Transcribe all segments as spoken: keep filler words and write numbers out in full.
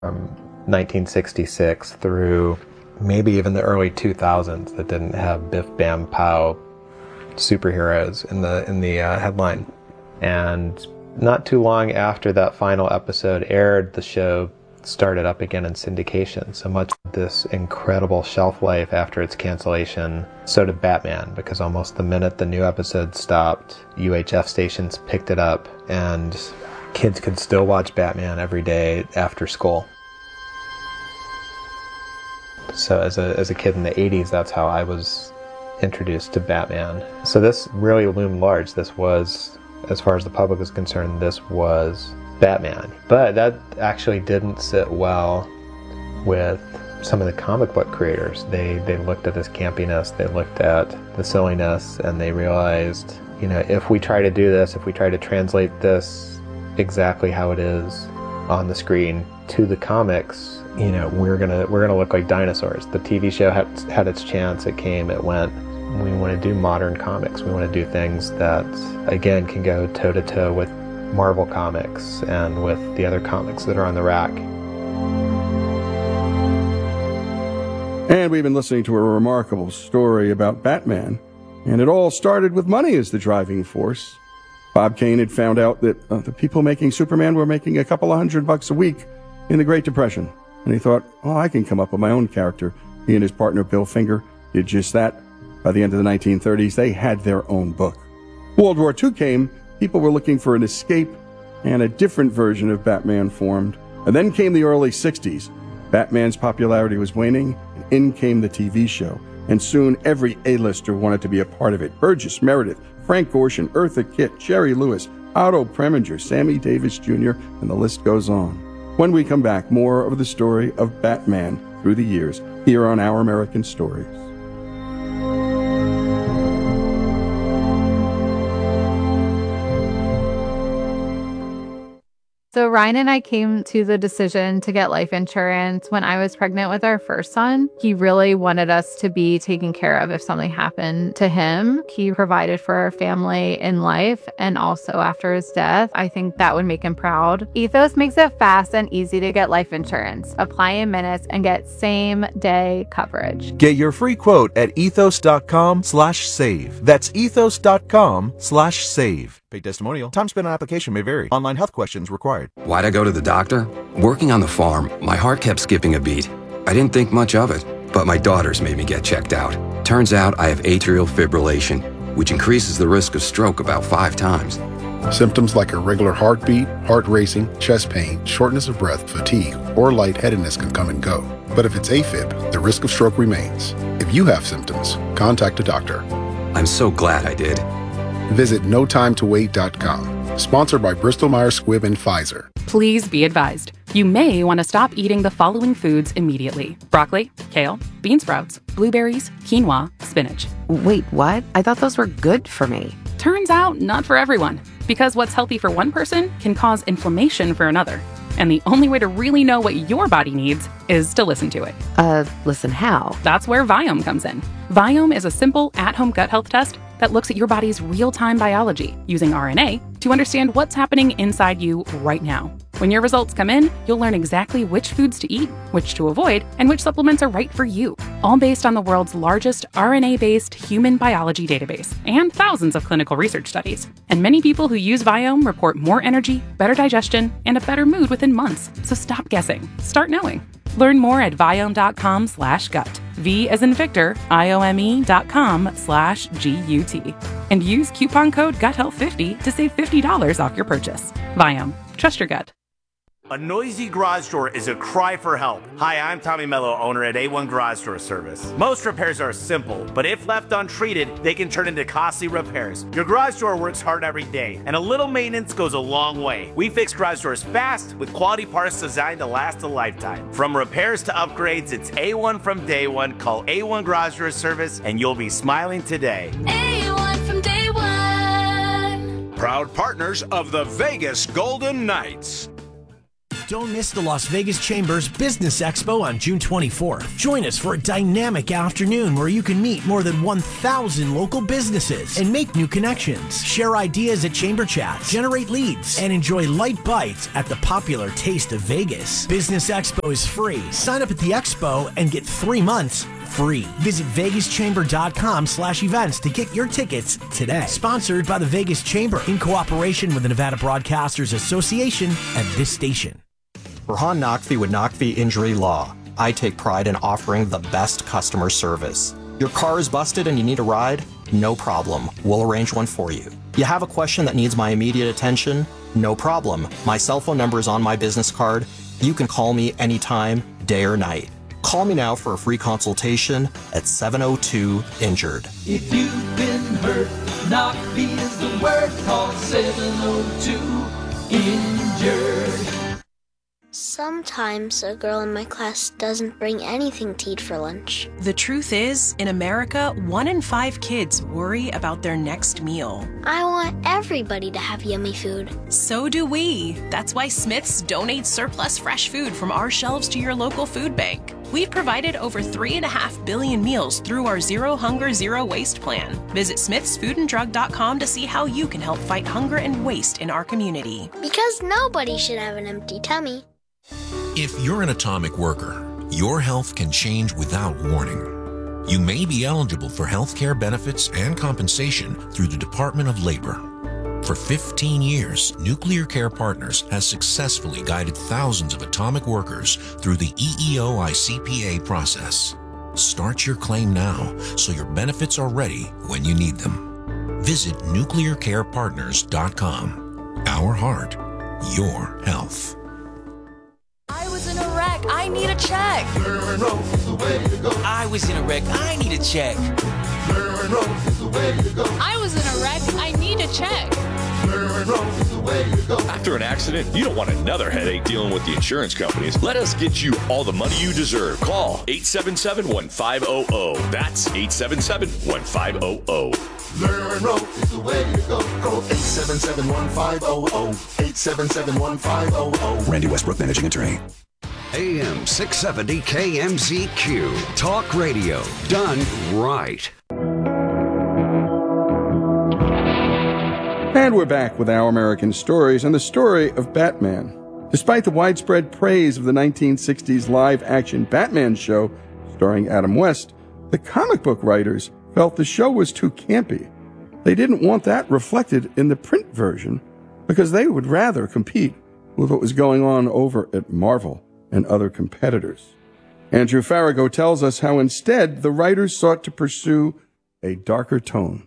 from nineteen sixty-six through maybe even the early two thousands that didn't have Biff Bam Pow superheroes in the in the uh, headline. And not too long after that final episode aired, the show started up again in syndication. So much of this incredible shelf life after its cancellation, so did Batman, because almost the minute the new episode stopped, U H F stations picked it up and kids could still watch Batman every day after school. So as a as a kid in the eighties, that's how I was introduced to Batman. So this really loomed large. This was, as far as the public was concerned, this was Batman. But that actually didn't sit well with some of the comic book creators. They they looked at this campiness, they looked at the silliness, and they realized, you know, if we try to do this, if we try to translate this exactly how it is on the screen to the comics, you know, we're gonna we're gonna look like dinosaurs. The T V show had had its chance. It came, it went. We want to do modern comics. We want to do things that, again, can go toe to toe with Marvel Comics and with the other comics that are on the rack. And we've been listening to a remarkable story about Batman, and it all started with money as the driving force. Bob Kane had found out that uh, the people making Superman were making a couple of hundred bucks a week in the Great Depression, and he thought, oh, I can come up with my own character. He and his partner Bill Finger did just that. By the end of the nineteen thirties, they had their own book. World War Two came, people were looking for an escape, and a different version of Batman formed. And then came the early sixties. Batman's popularity was waning, and in came the T V show. And soon every A-lister wanted to be a part of it. Burgess Meredith, Frank Gorshin, Eartha Kitt, Jerry Lewis, Otto Preminger, Sammy Davis Junior, and the list goes on. When we come back, more of the story of Batman through the years, here on Our American Stories. So Ryan and I came to the decision to get life insurance when I was pregnant with our first son. He really wanted us to be taken care of if something happened to him. He provided for our family in life and also after his death. I think that would make him proud. Ethos makes it fast and easy to get life insurance. Apply in minutes and get same day coverage. Get your free quote at ethos.com slash save. That's ethos.com slash save. Paid testimonial. Time spent on application may vary. Online health questions required. Why'd I go to the doctor? Working on the farm, my heart kept skipping a beat. I didn't think much of it, but my daughters made me get checked out. Turns out I have atrial fibrillation, which increases the risk of stroke about five times. Symptoms like irregular heartbeat, heart racing, chest pain, shortness of breath, fatigue, or lightheadedness can come and go. But if it's AFib, the risk of stroke remains. If you have symptoms, contact a doctor. I'm so glad I did. Visit no time to wait dot com. Sponsored by Bristol Myers Squibb and Pfizer. Please be advised. You may want to stop eating the following foods immediately. Broccoli, kale, bean sprouts, blueberries, quinoa, spinach. Wait, what? I thought those were good for me. Turns out, not for everyone. Because what's healthy for one person can cause inflammation for another. And the only way to really know what your body needs is to listen to it. Uh, listen how? That's where Viome comes in. Viome is a simple, at-home gut health test that looks at your body's real-time biology using R N A to understand what's happening inside you right now. When your results come in, you'll learn exactly which foods to eat, which to avoid, and which supplements are right for you, all based on the world's largest R N A-based human biology database and thousands of clinical research studies. And many people who use Viome report more energy, better digestion, and a better mood within months. So stop guessing. Start knowing. Learn more at Viome.com slash gut. V as in Victor, I-O-M-E dot com slash G-U-T. And use coupon code gut health fifty to save fifty dollars off your purchase. Viome. Trust your gut. A noisy garage door is a cry for help. Hi, I'm Tommy Mello, owner at A one Garage Door Service. Most repairs are simple, but if left untreated, they can turn into costly repairs. Your garage door works hard every day, and a little maintenance goes a long way. We fix garage doors fast with quality parts designed to last a lifetime. From repairs to upgrades, it's A one from day one. Call A one Garage Door Service, and you'll be smiling today. A one from day one. Proud partners of the Vegas Golden Knights. Don't miss the Las Vegas Chamber's Business Expo on June twenty-fourth. Join us for a dynamic afternoon where you can meet more than one thousand local businesses and make new connections, share ideas at Chamber Chats, generate leads, and enjoy light bites at the popular Taste of Vegas. Business Expo is free. Sign up at the expo and get three months free. Visit vegaschamber.com slash events to get your tickets today. Sponsored by the Vegas Chamber in cooperation with the Nevada Broadcasters Association and this station. Rahan Naqvi with Naqvi Injury Law. I take pride in offering the best customer service. Your car is busted and you need a ride? No problem. We'll arrange one for you. You have a question that needs my immediate attention? No problem. My cell phone number is on my business card. You can call me anytime, day or night. Call me now for a free consultation at seven oh two injured. If you've been hurt, Naqvi is the word. Call seven oh two injured. Sometimes a girl in my class doesn't bring anything to eat for lunch. The truth is, in America, one in five kids worry about their next meal. I want everybody to have yummy food. So do we. That's why Smith's donates surplus fresh food from our shelves to your local food bank. We've provided over three and a half billion meals through our Zero Hunger, Zero Waste plan. Visit smiths food and drug dot com to see how you can help fight hunger and waste in our community. Because nobody should have an empty tummy. If you're an atomic worker, your health can change without warning. You may be eligible for health care benefits and compensation through the Department of Labor. For fifteen years, Nuclear Care Partners has successfully guided thousands of atomic workers through the E E O I C P A process. Start your claim now so your benefits are ready when you need them. Visit nuclear care partners dot com. Our heart, your health. I was in a wreck. I need a check. Lerno is the way to go. I was in a wreck. I need a check. Lerno is the way to go. I was in a wreck. I need a check. Lerno is the way to go. After an accident, you don't want another headache dealing with the insurance companies. Let us get you all the money you deserve. Call eight seven seven, one five zero zero. That's eight seven seven, one five zero zero. Lerno is the way to go. Call eight seven seven, one five zero zero. eight seven seven, one five zero zero. Randy Westbrook, Managing Attorney. A M six seventy K M Z Q. Talk radio. Done right. And we're back with Our American Stories and the story of Batman. Despite the widespread praise of the nineteen sixties live-action Batman show starring Adam West, the comic book writers felt the show was too campy. They didn't want that reflected in the print version because they would rather compete with what was going on over at Marvel and other competitors. Andrew Farago tells us how instead the writers sought to pursue a darker tone.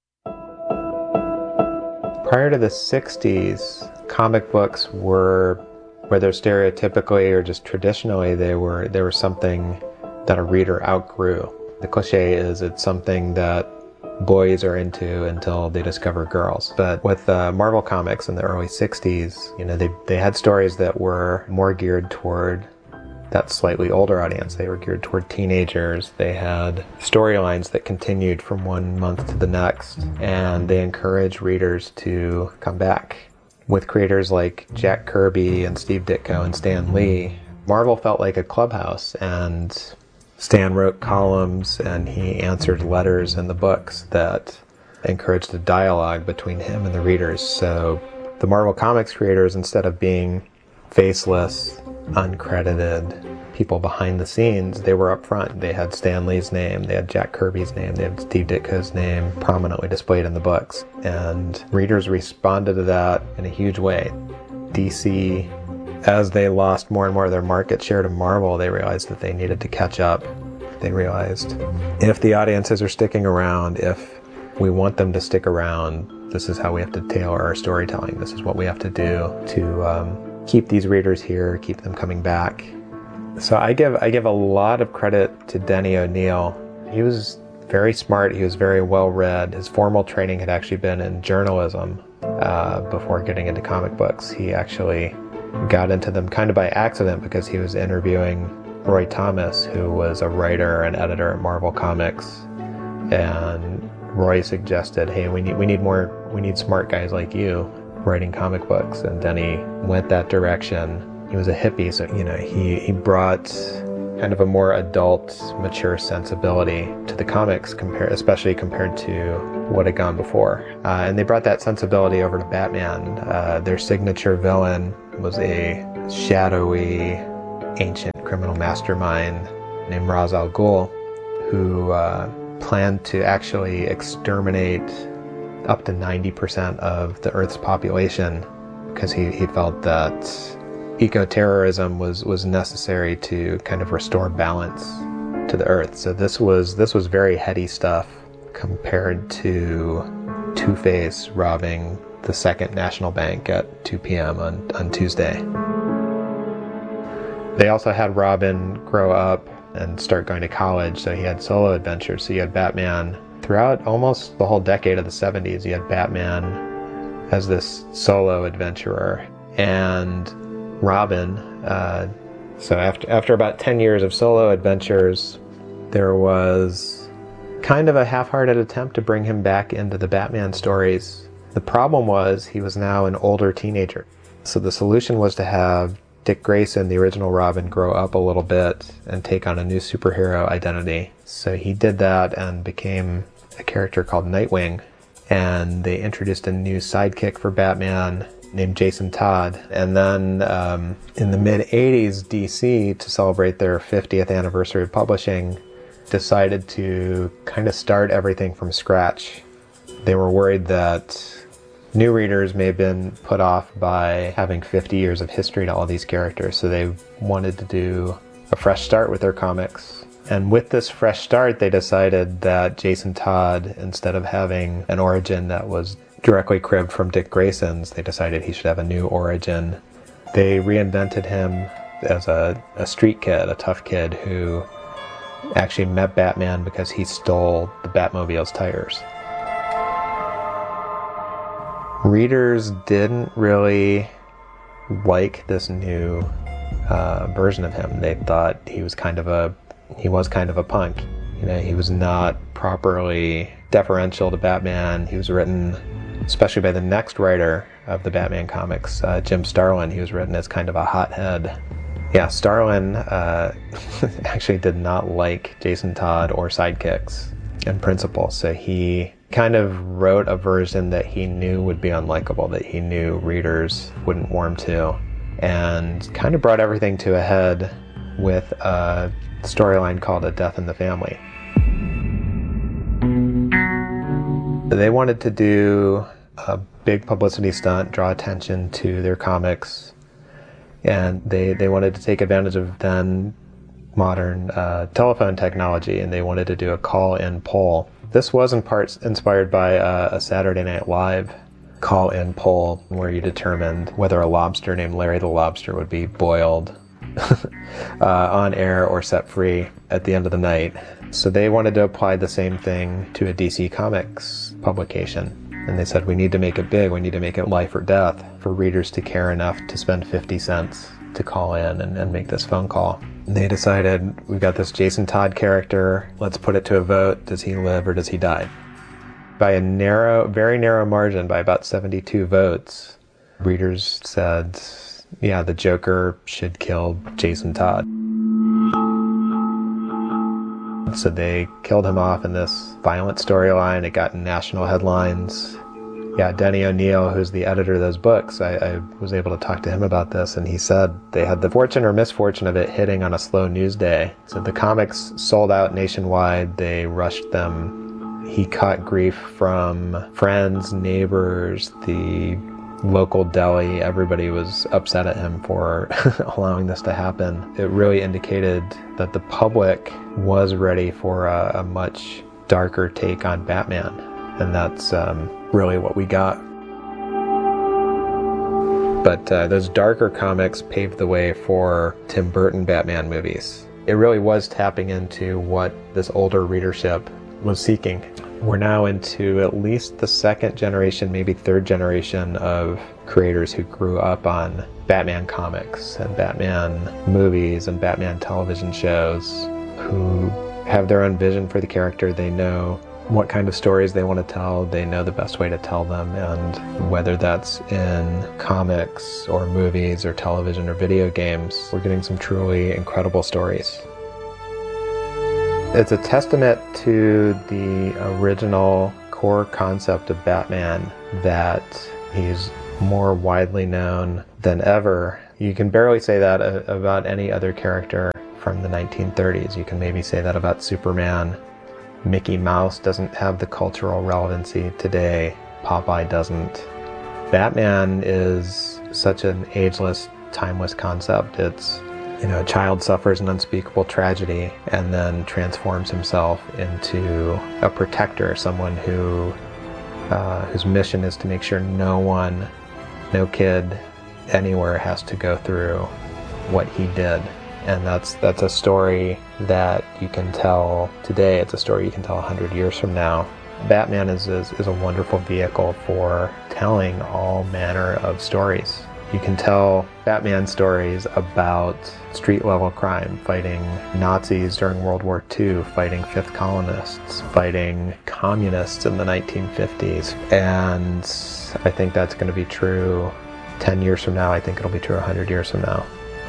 Prior to the sixties, comic books were, whether stereotypically or just traditionally, they were they were something that a reader outgrew. The cliche is it's something that boys are into until they discover girls. But with uh, Marvel Comics in the early sixties, you know, they they had stories that were more geared toward that slightly older audience. They were geared toward teenagers. They had storylines that continued from one month to the next, and they encouraged readers to come back. With creators like Jack Kirby and Steve Ditko and Stan Lee, Marvel felt like a clubhouse, and Stan wrote columns and he answered letters in the books that encouraged a dialogue between him and the readers. So the Marvel Comics creators, instead of being faceless, uncredited people behind the scenes, they were up front. They had Stan Lee's name, they had Jack Kirby's name, they had Steve Ditko's name prominently displayed in the books. And readers responded to that in a huge way. D C, as they lost more and more of their market share to Marvel, they realized that they needed to catch up. They realized if the audiences are sticking around, if we want them to stick around, this is how we have to tailor our storytelling. This is what we have to do to um, keep these readers here, keep them coming back. So I give I give a lot of credit to Denny O'Neil. He was very smart. He was very well read. His formal training had actually been in journalism uh, before getting into comic books. He actually got into them kind of by accident because he was interviewing Roy Thomas, who was a writer and editor at Marvel Comics, and Roy suggested, "Hey, we need we need more we need smart guys like you writing comic books." And Denny went that direction he was a hippie, so, you know, he, he brought kind of a more adult, mature sensibility to the comics, compare, especially compared to what had gone before. Uh, and they brought that sensibility over to Batman. Uh, their signature villain was a shadowy, ancient criminal mastermind named Ra's al Ghul, who uh, planned to actually exterminate up to ninety percent of the Earth's population because he, he felt that eco-terrorism was, was necessary to kind of restore balance to the Earth. So this was this was very heady stuff compared to Two-Face robbing the Second National Bank at two p.m. on, on Tuesday. They also had Robin grow up and start going to college, so he had solo adventures. So you had Batman throughout almost the whole decade of the seventies. You had Batman as this solo adventurer, and Robin, uh, so after after about ten years of solo adventures, there was kind of a half-hearted attempt to bring him back into the Batman stories. The problem was he was now an older teenager. So the solution was to have Dick Grayson, the original Robin, grow up a little bit and take on a new superhero identity. So he did that and became a character called Nightwing. And they introduced a new sidekick for Batman named Jason Todd. And then um, in the mid-eighties, D C, to celebrate their fiftieth anniversary of publishing, decided to kind of start everything from scratch. They were worried that new readers may have been put off by having fifty years of history to all these characters, so they wanted to do a fresh start with their comics. And with this fresh start, they decided that Jason Todd, instead of having an origin that was directly cribbed from Dick Grayson's, they decided he should have a new origin. They reinvented him as a, a street kid, a tough kid who actually met Batman because he stole the Batmobile's tires. Readers didn't really like this new uh, version of him. They thought he was kind of a he was kind of a punk. You know, he was not properly deferential to Batman. He was written, especially by the next writer of the Batman comics, uh, Jim Starlin. He was written as kind of a hothead. Yeah, Starlin uh, actually did not like Jason Todd or sidekicks in principle, so he kind of wrote a version that he knew would be unlikable, that he knew readers wouldn't warm to, and kind of brought everything to a head with a storyline called A Death in the Family. They wanted to do a big publicity stunt, draw attention to their comics, and they, they wanted to take advantage of then modern uh, telephone technology, and they wanted to do a call-in poll. This was in part inspired by uh, a Saturday Night Live call-in poll where you determined whether a lobster named Larry the Lobster would be boiled uh, on air or set free at the end of the night. So they wanted to apply the same thing to a D C Comics publication. And they said, we need to make it big, we need to make it life or death for readers to care enough to spend fifty cents to call in and, and make this phone call. And they decided, we've got this Jason Todd character, let's put it to a vote. Does he live or does he die? By a narrow, very narrow margin, by about seventy-two votes, readers said, yeah, the Joker should kill Jason Todd. So they killed him off in this violent storyline. It got national headlines. Yeah, Denny O'Neil, who's the editor of those books, I, I was able to talk to him about this, and he said they had the fortune or misfortune of it hitting on a slow news day. So the comics sold out nationwide. They rushed them. He caught grief from friends, neighbors, the local deli. Everybody was upset at him for allowing this to happen. It really indicated that the public was ready for a, a much darker take on Batman, and that's um, really what we got. But uh, those darker comics paved the way for Tim Burton Batman movies. It really was tapping into what this older readership was seeking. We're now into at least the second generation, maybe third generation of creators who grew up on Batman comics and Batman movies and Batman television shows, who have their own vision for the character. They know what kind of stories they want to tell. They know the best way to tell them, and whether that's in comics or movies or television or video games, we're getting some truly incredible stories. It's a testament to the original core concept of Batman that he's more widely known than ever. You can barely say that about any other character from the nineteen thirties. You can maybe say that about Superman. Mickey Mouse doesn't have the cultural relevancy today. Popeye doesn't. Batman is such an ageless, timeless concept. It's, you know, a child suffers an unspeakable tragedy and then transforms himself into a protector, someone who uh, whose mission is to make sure no one, no kid anywhere has to go through what he did. And that's that's a story that you can tell today. It's a story you can tell a hundred years from now. Batman is, is, is a wonderful vehicle for telling all manner of stories. You can tell Batman stories about street-level crime, fighting Nazis during World War Two, fighting fifth colonists, fighting communists in the nineteen fifties. And I think that's going to be true ten years from now. I think it'll be true a hundred years from now.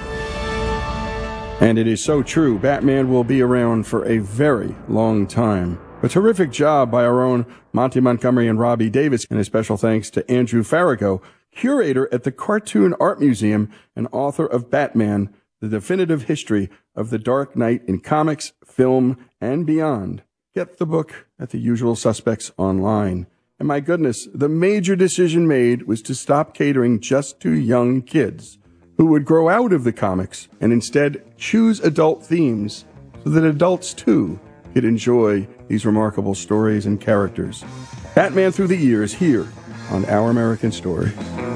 And it is so true. Batman will be around for a very long time. A terrific job by our own Monty Montgomery and Robbie Davis, and a special thanks to Andrew Farrago, curator at the Cartoon Art Museum and author of Batman, The Definitive History of the Dark Knight in Comics, Film, and Beyond. Get the book at the usual suspects online. And my goodness, the major decision made was to stop catering just to young kids who would grow out of the comics and instead choose adult themes so that adults too could enjoy these remarkable stories and characters. Batman Through the Years here on Our American Story.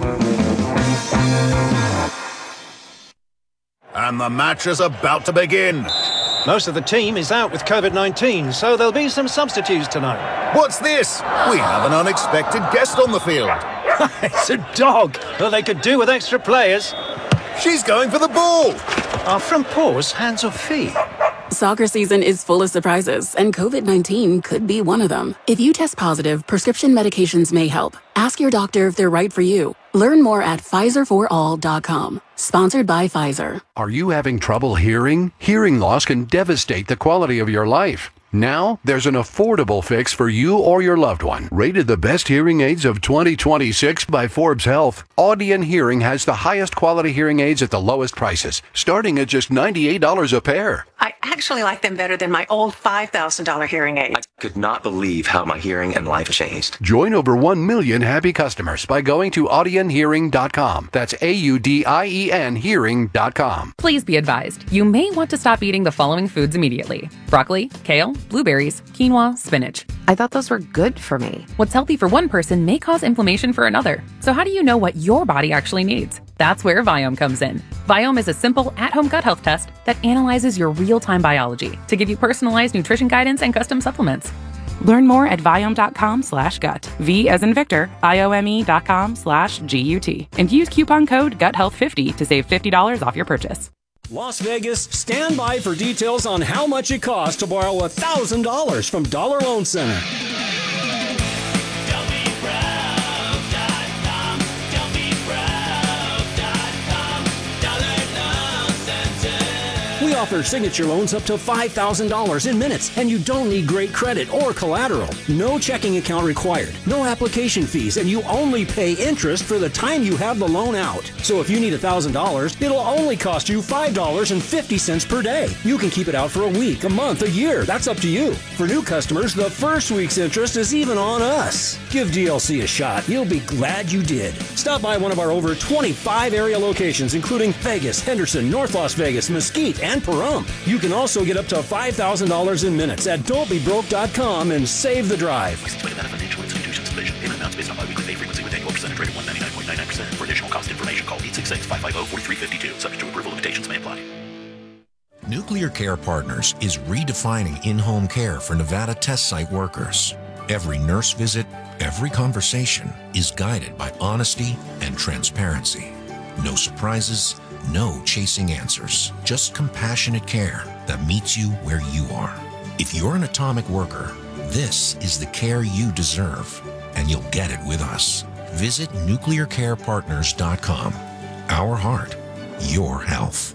And the match is about to begin. Most of the team is out with COVID nineteen, so there'll be some substitutes tonight. What's this? We have an unexpected guest on the field. It's a dog. Well, they could do with extra players. She's going for the ball. Our front paws, hands or feet? Soccer season is full of surprises, and COVID nineteen could be one of them. If you test positive, prescription medications may help. Ask your doctor if they're right for you. Learn more at Pfizer for all dot com. Sponsored by Pfizer. Are you having trouble hearing? Hearing loss can devastate the quality of your life. Now, there's an affordable fix for you or your loved one. Rated the best hearing aids of twenty twenty-six by Forbes Health, Audion Hearing has the highest quality hearing aids at the lowest prices, starting at just ninety-eight dollars a pair. I actually like them better than my old five thousand dollars hearing aid. I could not believe how my hearing and life changed. Join over one million happy customers by going to audion hearing dot com. That's A U D I E N hearing dot com. Please be advised, you may want to stop eating the following foods immediately: broccoli, kale, blueberries, quinoa, spinach. I thought those were good for me. What's healthy for one person may cause inflammation for another. So how do you know what your body actually needs? That's where Viome comes in. Viome is a simple at-home gut health test that analyzes your real-time biology to give you personalized nutrition guidance and custom supplements. Learn more at Viome.com slash gut. V as in Victor, I-O-M-E dot com slash G-U-T. And use coupon code gut health fifty to save fifty dollars off your purchase. Las Vegas, stand by for details on how much it costs to borrow one thousand dollars from Dollar Loan Center. We offer signature loans up to five thousand dollars in minutes, and you don't need great credit or collateral. No checking account required, no application fees, and you only pay interest for the time you have the loan out. So if you need one thousand dollars, it'll only cost you five dollars and fifty cents per day. You can keep it out for a week, a month, a year. That's up to you. For new customers, the first week's interest is even on us. Give D L C a shot. You'll be glad you did. Stop by one of our over twenty-five area locations, including Vegas, Henderson, North Las Vegas, Mesquite, and Pahrump. You can also get up to five thousand dollars in minutes at don't be broke dot com and save the drive. Financial institutions division. Payment amounts based on biweekly pay frequency with annual percentage rate of one hundred ninety-nine point nine nine percent. For additional cost information, call eight six six, five five zero, four three five two. Subject to approval, limitations may apply. Nuclear Care Partners is redefining in-home care for Nevada test site workers. Every nurse visit, every conversation is guided by honesty and transparency. No surprises, no chasing answers, just compassionate care that meets you where you are. If you're an atomic worker, this is the care you deserve, and you'll get it with us. Visit nuclear care partners dot com. Our heart, your health.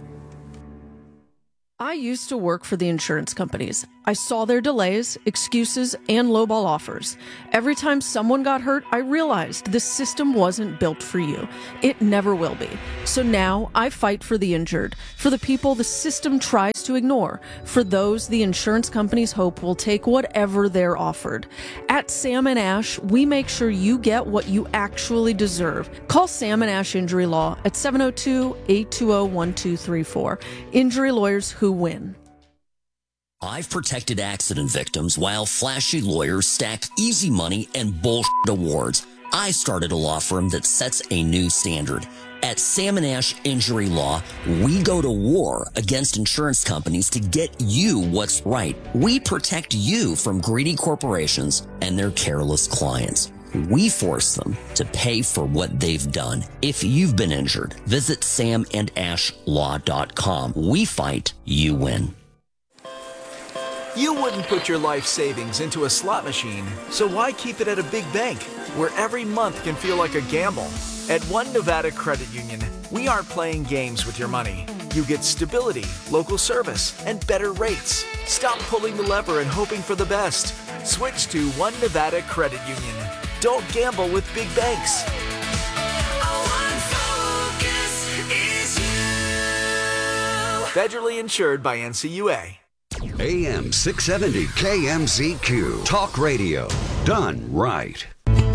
I used to work for the insurance companies. I saw their delays, excuses, and lowball offers. Every time someone got hurt, I realized this system wasn't built for you. It never will be. So now I fight for the injured, for the people the system tries to ignore, for those the insurance companies hope will take whatever they're offered. At Sam and Ash, we make sure you get what you actually deserve. Call Sam and Ash Injury Law at seven oh two, eight two zero, one two three four. Injury lawyers who win. I've protected accident victims while flashy lawyers stack easy money and bullshit awards. I started a law firm that sets a new standard. At Sam and Ash Injury Law, we go to war against insurance companies to get you what's right. We protect you from greedy corporations and their careless clients. We force them to pay for what they've done. If you've been injured, visit sam and ash law dot com. We fight, you win. You wouldn't put your life savings into a slot machine, so why keep it at a big bank, where every month can feel like a gamble? At One Nevada Credit Union, we aren't playing games with your money. You get stability, local service, and better rates. Stop pulling the lever and hoping for the best. Switch to One Nevada Credit Union. Don't gamble with big banks. Federally insured by N C U A. A M six seventy K M Z Q. Talk radio. Done right.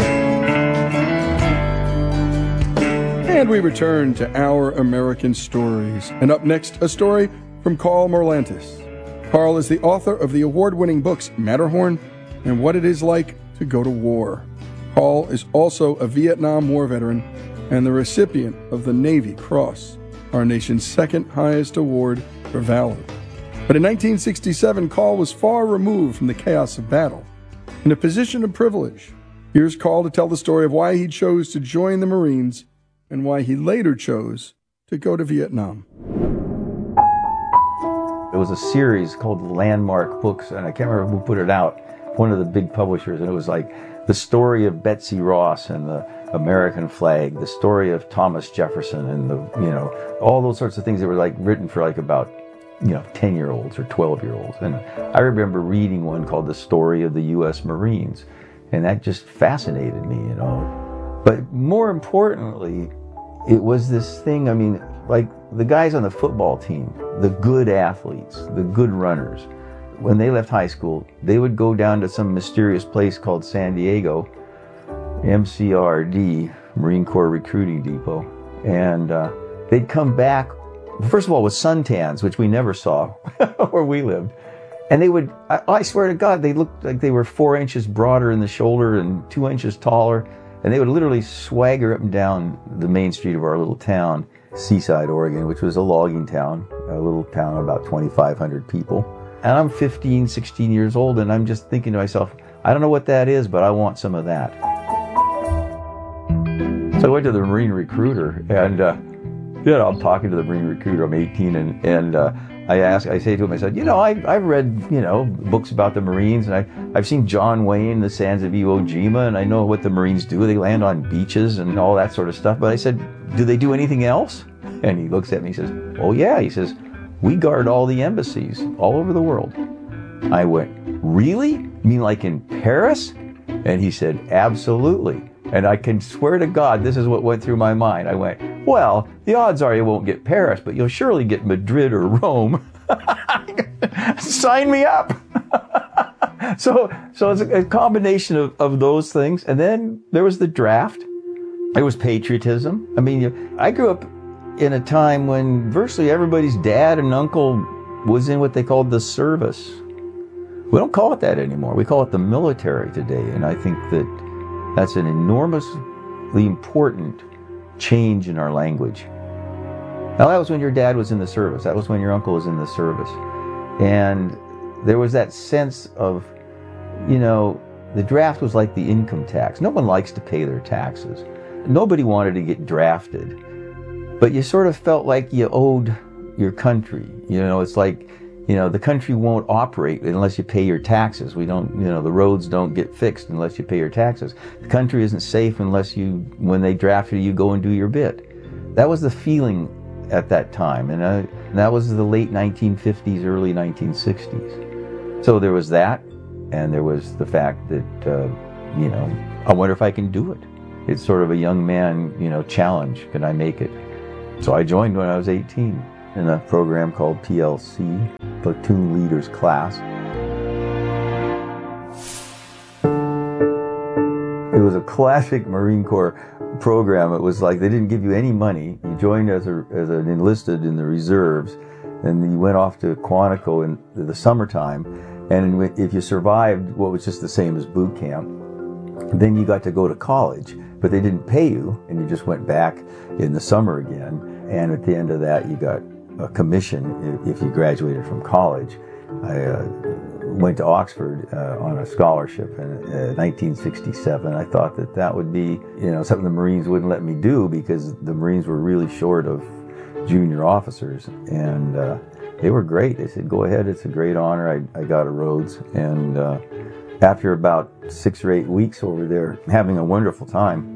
And we return to Our American Stories. And up next, a story from Carl Morlantis. Carl is the author of the award-winning books Matterhorn and What It Is Like to Go to War. Carl is also a Vietnam War veteran and the recipient of the Navy Cross, our nation's second highest award for valor. But in nineteen sixty-seven, Carl was far removed from the chaos of battle, in a position of privilege. Here's Carl to tell the story of why he chose to join the Marines and why he later chose to go to Vietnam. It was a series called Landmark Books, and I can't remember who put it out, one of the big publishers, and it was like the story of Betsy Ross and the American flag, the story of Thomas Jefferson, and the, you know, all those sorts of things that were like written for like about, you know, ten-year-olds or twelve-year-olds. And I remember reading one called The Story of the U S Marines, and that just fascinated me, you know. But more importantly, it was this thing, I mean, like the guys on the football team, the good athletes, the good runners, when they left high school, they would go down to some mysterious place called San Diego, M C R D, Marine Corps Recruiting Depot, and uh, they'd come back, first of all, with suntans, which we never saw where we lived. And they would, I, I swear to God, they looked like they were four inches broader in the shoulder and two inches taller. And they would literally swagger up and down the main street of our little town, Seaside, Oregon, which was a logging town, a little town of about twenty-five hundred people. And I'm fifteen, sixteen years old, and I'm just thinking to myself, I don't know what that is, but I want some of that. So I went to the Marine recruiter, and uh, you know, I'm talking to the Marine recruiter. I'm eighteen, and and uh, I ask, I say to him, I said, you know, I I've read, you know, books about the Marines, and I I've seen John Wayne, The Sands of Iwo Jima, and I know what the Marines do. They land on beaches and all that sort of stuff. But I said, do they do anything else? And he looks at me, he says, oh yeah, he says, we guard all the embassies all over the world. I went, really? You mean like in Paris? And he said, absolutely. And I can swear to God, this is what went through my mind. I went, well, the odds are you won't get Paris, but you'll surely get Madrid or Rome. Sign me up. so so it's a, a combination of, of those things. And then there was the draft. There was patriotism. I mean, you, I grew up in a time when virtually everybody's dad and uncle was in what they called the service. We don't call it that anymore. We call it the military today. And I think that that's an enormously important change in our language. Now, that was when your dad was in the service. That was when your uncle was in the service. And there was that sense of, you know, the draft was like the income tax. No one likes to pay their taxes. Nobody wanted to get drafted. But you sort of felt like you owed your country. You know, it's like you know, the country won't operate unless you pay your taxes. We don't, you know, the roads don't get fixed unless you pay your taxes. The country isn't safe unless you, when they draft you, you go and do your bit. That was the feeling at that time, and, uh, and that was the late nineteen fifties, early nineteen sixties. So there was that, and there was the fact that, uh, you know, I wonder if I can do it. It's sort of a young man, you know, challenge. Can I make it? So I joined when I was eighteen in a program called P L C, Platoon Leaders Class. It was a classic Marine Corps program. It was like they didn't give you any money. You joined as, a, as an enlisted in the reserves, and you went off to Quantico in the summertime. And if you survived what was just the same as boot camp, then you got to go to college, but they didn't pay you, and you just went back in the summer again. And at the end of that, you got a commission if you graduated from college. I uh, went to Oxford uh, on a scholarship in uh, nineteen sixty-seven. I thought that that would be, you know, something the Marines wouldn't let me do because the Marines were really short of junior officers, and uh, they were great. They said, "Go ahead, it's a great honor." I, I got a Rhodes, and uh, after about six or eight weeks over there, having a wonderful time,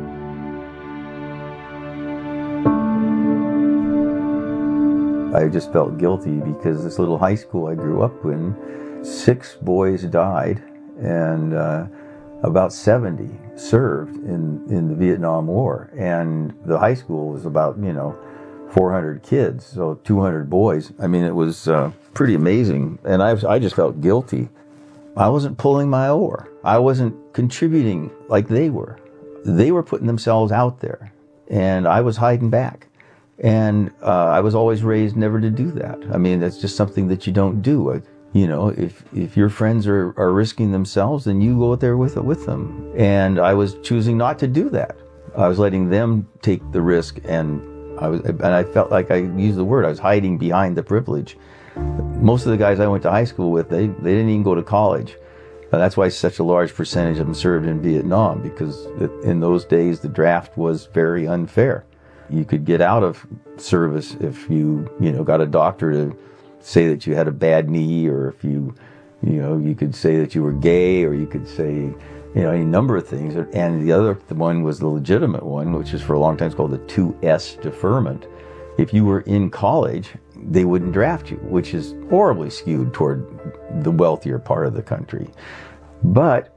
I just felt guilty because this little high school I grew up in, six boys died, and uh, about seventy served in, in the Vietnam War. And the high school was about, you know, four hundred kids, so two hundred boys. I mean, it was uh, pretty amazing. And I, I just felt guilty. I wasn't pulling my oar. I wasn't contributing like they were. They were putting themselves out there, and I was hiding back. And uh, I was always raised never to do that. I mean, that's just something that you don't do. You know, if if your friends are, are risking themselves, then you go out there with with them. And I was choosing not to do that. I was letting them take the risk, and I was, and I felt like I used the word, I was hiding behind the privilege. Most of the guys I went to high school with, they, they didn't even go to college. Uh, that's why such a large percentage of them served in Vietnam, because in those days the draft was very unfair. You could get out of service if you, you know, got a doctor to say that you had a bad knee, or if you, you know, you could say that you were gay, or you could say, you know, any number of things. And the other one was the legitimate one, which is for a long time it's called the two S deferment. If you were in college, they wouldn't draft you, which is horribly skewed toward the wealthier part of the country. But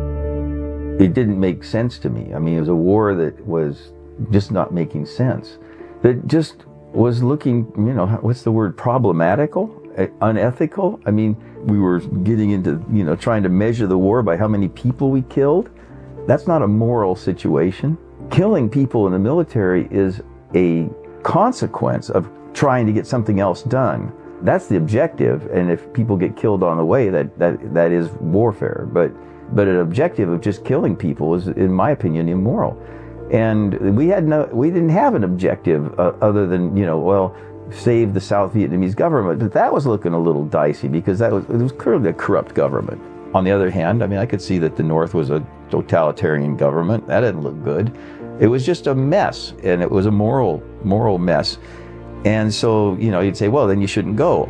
it didn't make sense to me. I mean, it was a war that was just not making sense. That just was looking, you know, what's the word, problematical, unethical. I mean, we were getting into, you know, trying to measure the war by how many people we killed. That's not a moral situation. Killing people in the military is a consequence of trying to get something else done. That's the objective, and if people get killed on the way, that that that is warfare. But but an objective of just killing people is, in my opinion, immoral. And we had no, we didn't have an objective uh, other than, you know, well, save the South Vietnamese government. But that was looking a little dicey because that was, it was clearly a corrupt government. On the other hand, I mean, I could see that the North was a totalitarian government. That didn't look good. It was just a mess, and it was a moral, moral mess. And so, you know, you'd say, well, then you shouldn't go.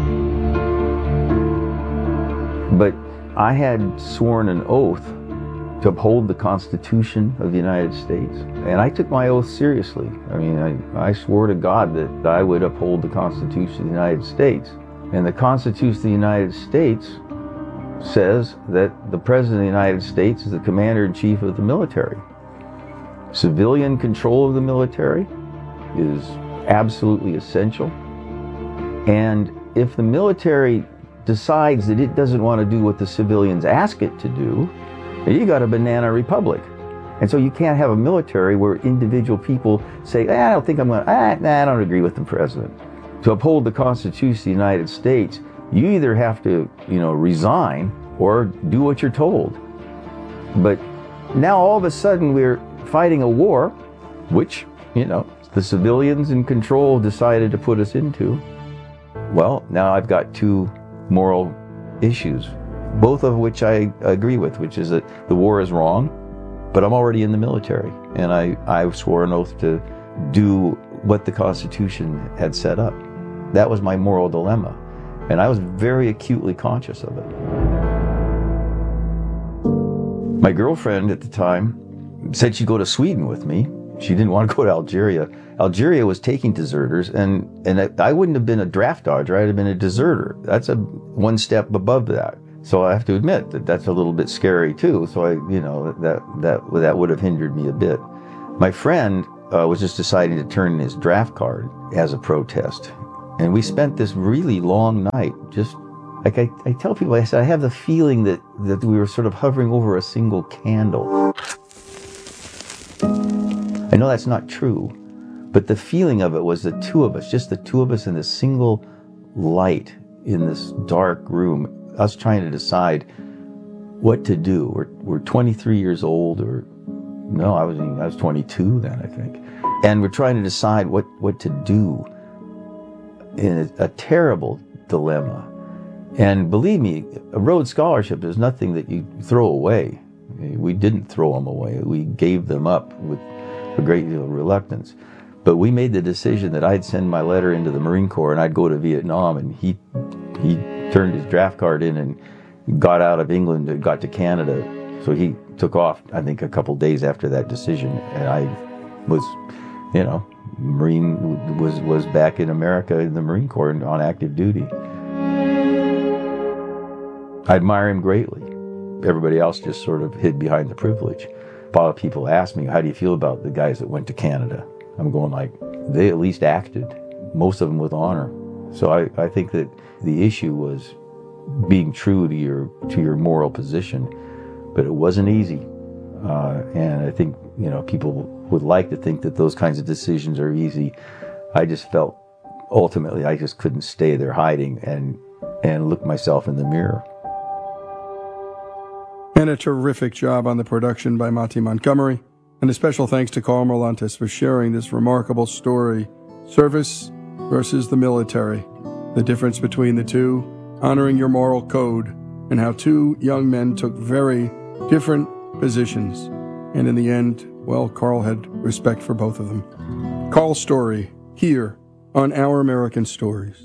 But I had sworn an oath to uphold the Constitution of the United States. And I took my oath seriously. I mean, I, I swore to God that I would uphold the Constitution of the United States. And the Constitution of the United States says that the President of the United States is the Commander-in-Chief of the military. Civilian control of the military is absolutely essential. And if the military decides that it doesn't want to do what the civilians ask it to do, you got a banana republic. And so you can't have a military where individual people say, eh, I don't think I'm going to, ah, nah, I don't agree with the president. To uphold the Constitution of the United States, you either have to, you know, resign or do what you're told. But now all of a sudden we're fighting a war, which, you know, the civilians in control decided to put us into. Well, now I've got two moral issues, both of which I agree with, which is that the war is wrong, but I'm already in the military, and I, I swore an oath to do what the Constitution had set up. That was my moral dilemma. And I was very acutely conscious of it. My girlfriend at the time said she'd go to Sweden with me. She didn't want to go to Algeria. Algeria was taking deserters, and, and I, I wouldn't have been a draft dodger. I'd have been a deserter. That's a one step above that. So I have to admit that that's a little bit scary too. So I, you know, that that that would have hindered me a bit. My friend uh, was just deciding to turn in his draft card as a protest, and we spent this really long night just. Like I, I tell people, I said, I have the feeling that, that we were sort of hovering over a single candle. I know that's not true, but the feeling of it was the two of us, just the two of us in this single light in this dark room, us trying to decide what to do. We're, we're twenty-three years old, or no, I was I was twenty-two then, I think. And we're trying to decide what, what to do in a, a terrible dilemma. And believe me, a Rhodes Scholarship is nothing that you throw away. We didn't throw them away. We gave them up with a great deal of reluctance. But we made the decision that I'd send my letter into the Marine Corps and I'd go to Vietnam, and he he turned his draft card in and got out of England and got to Canada. So he took off, I think, a couple days after that decision. And I was, you know, Marine, was, was back in America in the Marine Corps on active duty. I admire him greatly. Everybody else just sort of hid behind the privilege. A lot of people ask me, how do you feel about the guys that went to Canada? I'm going like, they at least acted, most of them with honor. So I, I think that the issue was being true to your to your moral position, but it wasn't easy. Uh, and I think, you know, people would like to think that those kinds of decisions are easy. I just felt ultimately I just couldn't stay there hiding and and look myself in the mirror. And a terrific job on the production by Monty Montgomery. And a special thanks to Carl Merlantes for sharing this remarkable story. Service versus the military. The difference between the two, honoring your moral code, and how two young men took very different positions. And in the end, well, Carl had respect for both of them. Carl's story, here on Our American Stories.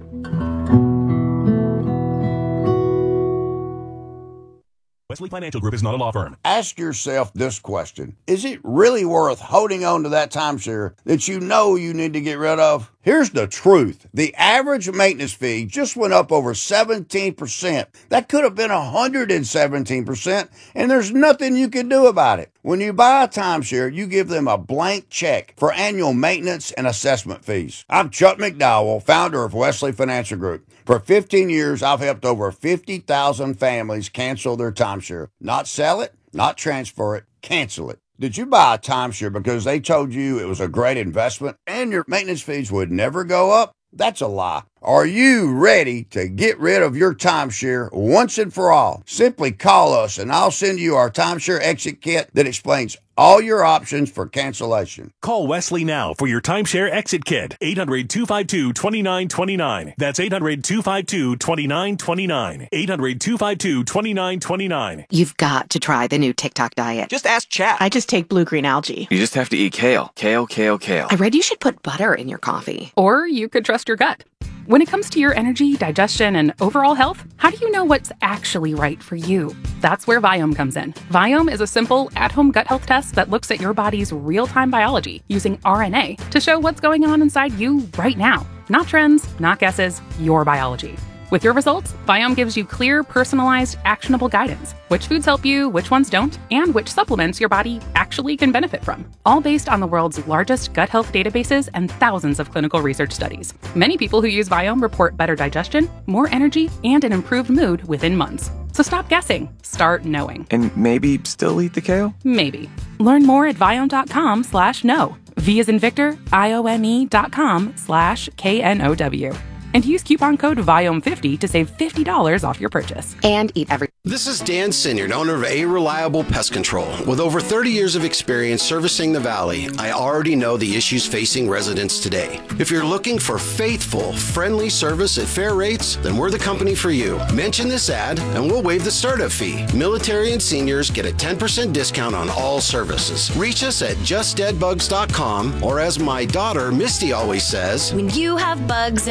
Wesley Financial Group is not a law firm. Ask yourself this question. Is it really worth holding on to that timeshare that you know you need to get rid of? Here's the truth. The average maintenance fee just went up over seventeen percent. That could have been one hundred seventeen percent, and there's nothing you can do about it. When you buy a timeshare, you give them a blank check for annual maintenance and assessment fees. I'm Chuck McDowell, founder of Wesley Financial Group. For fifteen years, I've helped over fifty thousand families cancel their timeshare. Not sell it, not transfer it, cancel it. Did you buy a timeshare because they told you it was a great investment and your maintenance fees would never go up? That's a lie. Are you ready to get rid of your timeshare once and for all? Simply call us and I'll send you our timeshare exit kit that explains all your options for cancellation. Call Wesley now for your timeshare exit kit. eight hundred, two five two, two nine two nine. That's eight hundred, two five two, two nine two nine. eight hundred, two five two, two nine two nine. You've got to try the new TikTok diet. Just ask chat. I just take blue-green algae. You just have to eat kale. Kale, kale, kale. I read you should put butter in your coffee. Or you could trust your gut. When it comes to your energy, digestion, and overall health, how do you know what's actually right for you? That's where Viome comes in. Viome is a simple, at-home gut health test that looks at your body's real-time biology using R N A to show what's going on inside you right now. Not trends, not guesses, your biology. With your results, Viome gives you clear, personalized, actionable guidance. Which foods help you, which ones don't, and which supplements your body actually can benefit from. All based on the world's largest gut health databases and thousands of clinical research studies. Many people who use Viome report better digestion, more energy, and an improved mood within months. So stop guessing. Start knowing. And maybe still eat the kale? Maybe. Learn more at Viome.com slash know. V as in Victor, I O M E dot com slash K N O W. And use coupon code Viome fifty to save fifty dollars off your purchase. And eat every... This is Dan Sinyard, owner of A Reliable Pest Control. With over thirty years of experience servicing the Valley, I already know the issues facing residents today. If you're looking for faithful, friendly service at fair rates, then we're the company for you. Mention this ad and we'll waive the startup fee. Military and seniors get a ten percent discount on all services. Reach us at just dead bugs dot com, or as my daughter Misty always says, when you have bugs and want them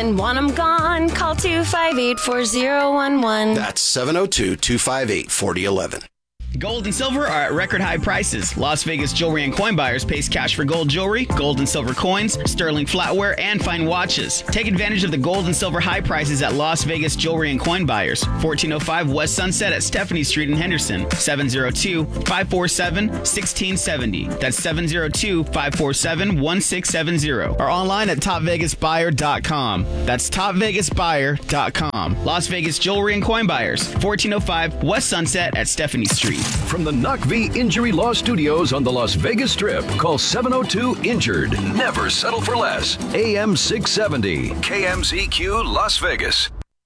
I'm gone. Call two five eight, four zero one one. That's seven oh two, two five eight, four oh one one. Gold and silver are at record high prices. Las Vegas Jewelry and Coin Buyers pays cash for gold jewelry, gold and silver coins, sterling flatware, and fine watches. Take advantage of the gold and silver high prices at Las Vegas Jewelry and Coin Buyers. fourteen oh five West Sunset at Stephanie Street in Henderson. seven oh two, five four seven, one six seven oh. That's seven oh two, five four seven, one six seven oh. Or online at top vegas buyer dot com. That's top vegas buyer dot com. Las Vegas Jewelry and Coin Buyers. fourteen oh five West Sunset at Stephanie Street. From the N U C V Injury Law Studios on the Las Vegas Strip, call seven oh two, injured. Never settle for less. A M six seventy, K M Z Q, Las Vegas.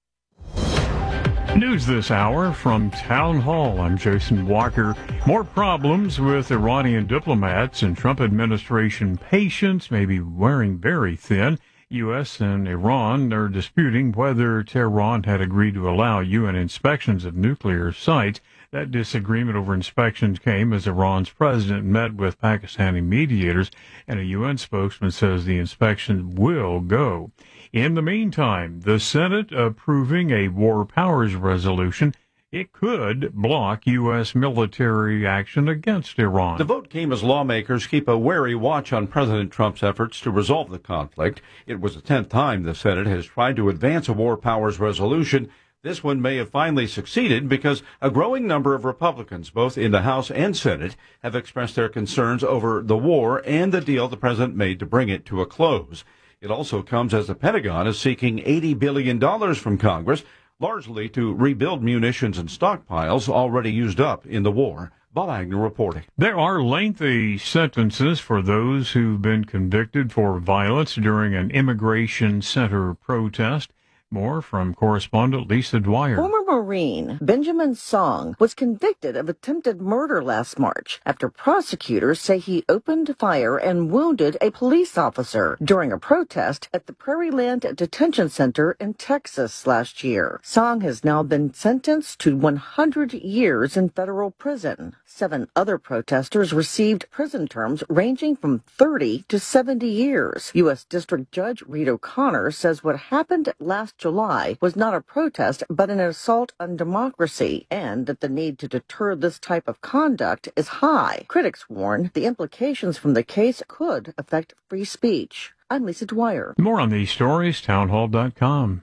News this hour from Town Hall. I'm Jason Walker. More problems with Iranian diplomats and Trump administration patience may be wearing very thin. U S and Iran are disputing whether Tehran had agreed to allow U N inspections of nuclear sites. That disagreement over inspections came as Iran's president met with Pakistani mediators, and a U N spokesman says the inspections will go. In the meantime, the Senate approving a war powers resolution. It could block U S military action against Iran. The vote came as lawmakers keep a wary watch on President Trump's efforts to resolve the conflict. It was the tenth time the Senate has tried to advance a war powers resolution. This one may have finally succeeded because a growing number of Republicans, both in the House and Senate, have expressed their concerns over the war and the deal the president made to bring it to a close. It also comes as the Pentagon is seeking eighty billion dollars from Congress, largely to rebuild munitions and stockpiles already used up in the war. Bob Agnew reporting. There are lengthy sentences for those who've been convicted for violence during an immigration center protest. More from correspondent Lisa Dwyer. Former Marine Benjamin Song was convicted of attempted murder last March after prosecutors say he opened fire and wounded a police officer during a protest at the Prairie Land Detention Center in Texas last year. Song has now been sentenced to one hundred years in federal prison. Seven other protesters received prison terms ranging from thirty to seventy years. U S District Judge Reed O'Connor says what happened last July was not a protest but an assault on democracy, and that the need to deter this type of conduct is high. Critics warn the implications from the case could affect free speech. I'm Lisa Dwyer. More on these stories, townhall dot com.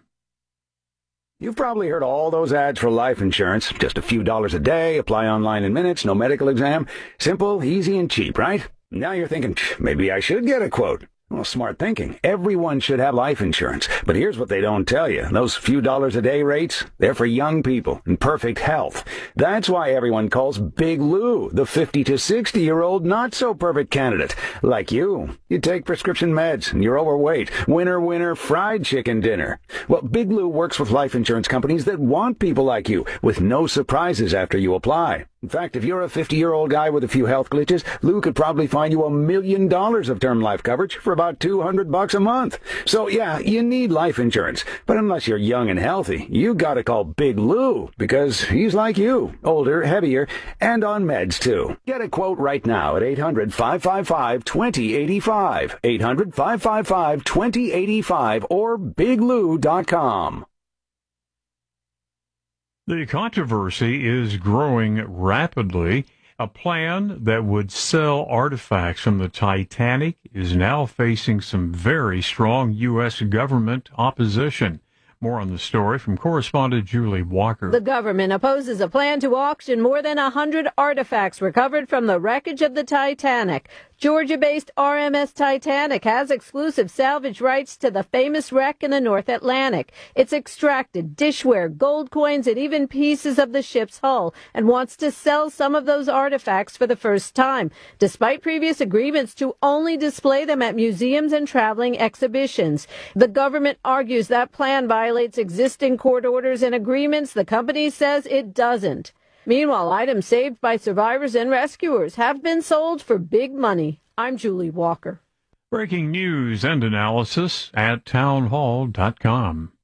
You've probably heard all those ads for life insurance. Just a few dollars a day, apply online in minutes, no medical exam. Simple, easy, and cheap, right? Now you're thinking, maybe I should get a quote. Well, smart thinking. Everyone should have life insurance. But here's what they don't tell you. Those few dollars a day rates, they're for young people in perfect health. That's why everyone calls Big Lou the fifty to sixty-year-old not-so-perfect candidate. Like you. You take prescription meds and you're overweight. Winner, winner, fried chicken dinner. Well, Big Lou works with life insurance companies that want people like you, with no surprises after you apply. In fact, if you're a fifty-year-old guy with a few health glitches, Lou could probably find you a million dollars of term life coverage for about two hundred bucks a month. So yeah, you need life insurance. But unless you're young and healthy, you gotta call Big Lou, because he's like you, older, heavier, and on meds too. Get a quote right now at eight hundred, five five five, two oh eight five, eight hundred, five five five, two oh eight five, or big lou dot com. The controversy is growing rapidly. A plan that would sell artifacts from the Titanic is now facing some very strong U S government opposition. More on the story from correspondent Julie Walker. The government opposes a plan to auction more than one hundred artifacts recovered from the wreckage of the Titanic. Georgia-based R M S Titanic has exclusive salvage rights to the famous wreck in the North Atlantic. It's extracted dishware, gold coins, and even pieces of the ship's hull, and wants to sell some of those artifacts for the first time, despite previous agreements to only display them at museums and traveling exhibitions. The government argues that plan violates existing court orders and agreements. The company says it doesn't. Meanwhile, items saved by survivors and rescuers have been sold for big money. I'm Julie Walker. Breaking news and analysis at townhall dot com.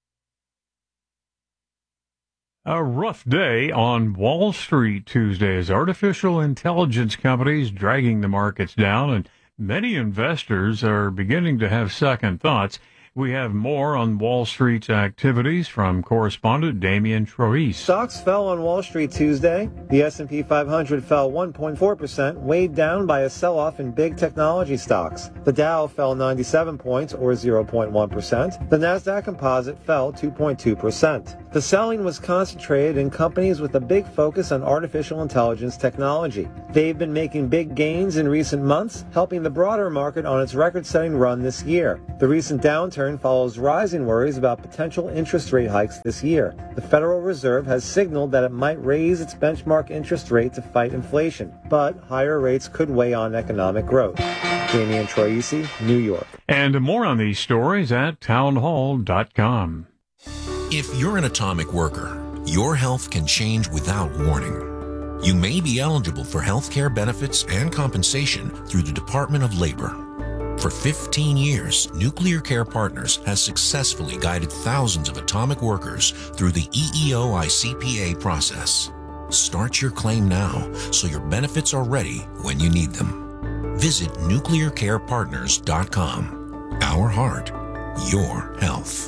A rough day on Wall Street Tuesday as artificial intelligence companies dragging the markets down, and many investors are beginning to have second thoughts. We have more on Wall Street's activities from correspondent Damian Troyes. Stocks fell on Wall Street Tuesday. The S and P five hundred fell one point four percent, weighed down by a sell-off in big technology stocks. The Dow fell ninety-seven points, or zero point one percent. The Nasdaq Composite fell two point two percent. The selling was concentrated in companies with a big focus on artificial intelligence technology. They've been making big gains in recent months, helping the broader market on its record-setting run this year. The recent downturn follows rising worries about potential interest rate hikes this year. The Federal Reserve has signaled that it might raise its benchmark interest rate to fight inflation, but higher rates could weigh on economic growth. Damian Troisi, New York. And more on these stories at townhall dot com. If you're an atomic worker, your health can change without warning. You may be eligible for health care benefits and compensation through the Department of Labor. For fifteen years, Nuclear Care Partners has successfully guided thousands of atomic workers through the E E O I C P A process. Start your claim now so your benefits are ready when you need them. Visit nuclear care partners dot com. Our heart, your health.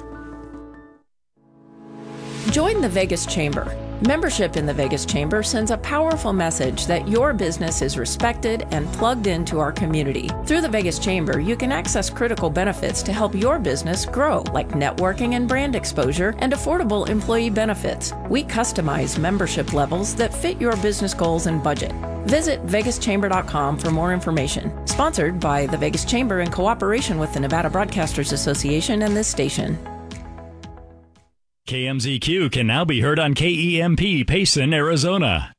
Join the Vegas Chamber. Membership in the Vegas Chamber sends a powerful message that your business is respected and plugged into our community. Through the Vegas Chamber, you can access critical benefits to help your business grow, like networking and brand exposure and affordable employee benefits. We customize membership levels that fit your business goals and budget. Visit vegas chamber dot com for more information. Sponsored by the Vegas Chamber in cooperation with the Nevada Broadcasters Association and this station. K M Z Q can now be heard on K E M P Payson, Arizona.